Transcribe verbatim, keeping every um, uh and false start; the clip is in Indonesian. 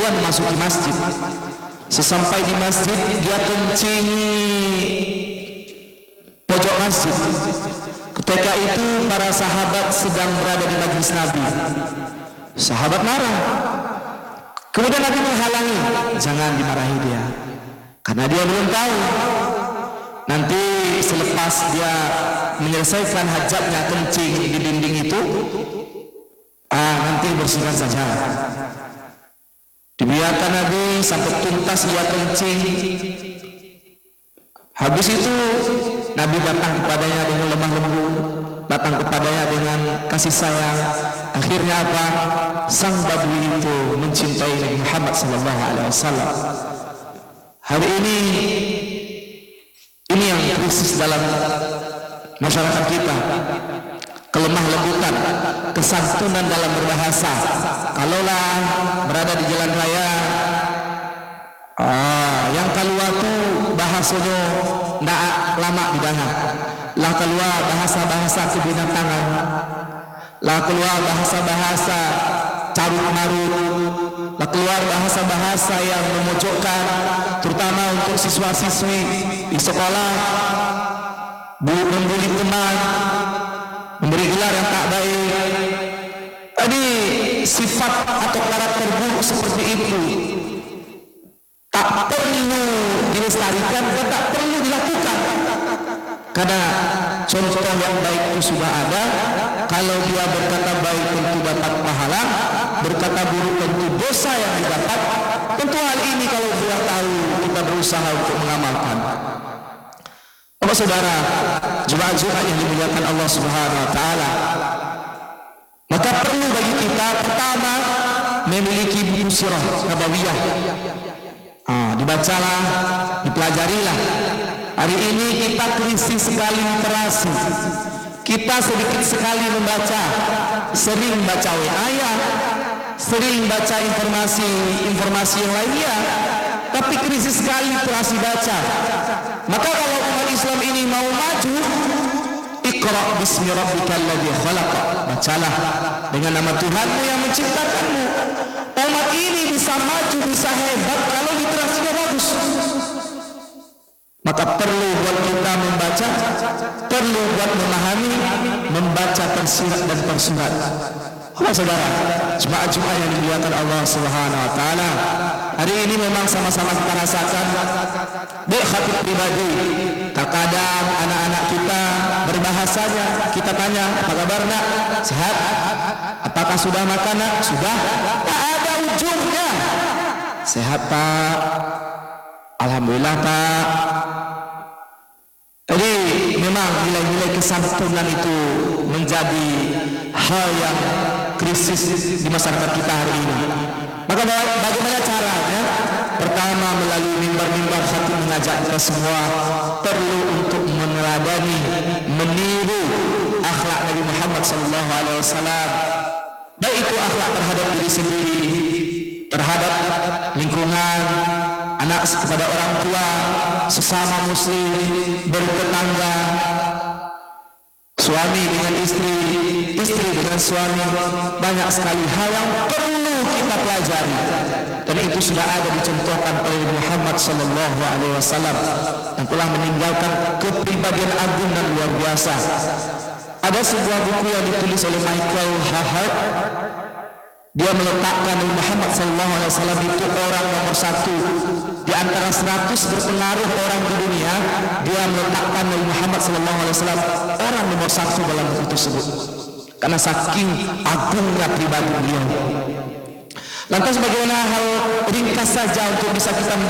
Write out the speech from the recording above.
dia memasuki masjid. Sesampai di masjid, dia kencingi pojok masjid. Ketika itu para sahabat sedang berada di majlis Nabi. Sahabat marah. Kemudian Nabi menghalangi, jangan dimarahi dia, karena dia belum tahu. Nanti selepas dia menyelesaikan hajatnya kencing di dinding itu, ah nanti bersihkan saja. Dibiarkan Nabi sampai tuntas dia kencing. Habis itu Nabi datang kepadanya dengan lemah lembut, datang kepadanya dengan kasih sayang. Akhirnya apa? Sang Badui itu mencintai Nabi Muhammad sallallahu alaihi wasallam. Hari ini ini yang krisis dalam masyarakat kita. Kelemah lembutan, kesantunan dalam berbahasa. Kalaulah berada di jalan raya, ah, yang keluar tu bahasanya ndak lama didengar. Lah keluar bahasa-bahasa kebinatangan. Lah keluar bahasa-bahasa carut marut. Lah keluar bahasa-bahasa yang memojokkan, terutama untuk siswa-siswi di sekolah, membuli teman, memberi gelar yang tak baik. Tadi sifat atau karakter buruk seperti itu tak perlu dilestarikan dan tak perlu dilakukan, karena contoh yang baik itu sudah ada. Kalau dia berkata baik tentu dapat pahala, berkata buruk tentu dosa yang didapat. Tentu hal ini kalau dia tahu, kita berusaha untuk mengamalkan. Bapak saudara, jemaah-jemaah yang dimuliakan Allah Subhanahu wa taala, maka perlu bagi kita pertama memiliki buku sirah nabawiyah. Ah, dibacalah, dipelajarilah. Hari ini kita krisis sekali literasi. Kita sedikit sekali membaca, sering baca W A ya, sering baca informasi-informasi yang lainnya, tapi krisis sekali literasi baca. Maka kalau umat Islam ini mau maju, Iqra bismi rabbikal ladzi khalaq, bacalah dengan nama Tuhanmu yang menciptakanmu. Umat ini bisa maju, bisa hebat kalau literasinya bagus. Maka perlu buat kita membaca, perlu buat memahami, membaca tersirat dan tersurat. Oh saudara, jemaah-jemaah yang dimuliakan Allah Subhanahu wa taala, hari ini memang sama-sama kita rasakan di hati pribadi. Terkadang anak-anak kita berbahasanya, kita tanya, apa kabar nak? Sehat? Apakah sudah makan nak? Sudah? Tak ada ujungnya. Sehat pak? Alhamdulillah pak. Jadi memang nilai-nilai kesantunan itu menjadi hal yang krisis di masyarakat kita hari ini. Maka bagaimana caranya? Pertama, melalui mimbar-mimbar hati mengajak kita semua perlu untuk meneladani, meniru akhlak Nabi Muhammad sallallahu alaihi wasallam. Baik itu akhlak terhadap diri sendiri, terhadap lingkungan, anak kepada orang tua, sesama muslim, bertetangga, suami dengan istri, istri dengan suami. Banyak sekali hal yang perlu kita pelajari, dan itu sudah ada dicontohkan oleh Muhammad sallallahu alaihi wasallam yang telah meninggalkan kepribadian agung dan luar biasa. Ada sebuah buku yang ditulis oleh Michael Hart. Dia meletakkan Nabi Muhammad sallallahu alaihi wasallam itu orang nomor satu di antara seratus berpengaruh orang di dunia. Dia meletakkan Nabi Muhammad sallallahu alaihi wasallam orang nomor satu dalam buku tersebut, karena saking agungnya pribadi beliau. Lantas bagaimana hal ringkas saja untuk bisa kita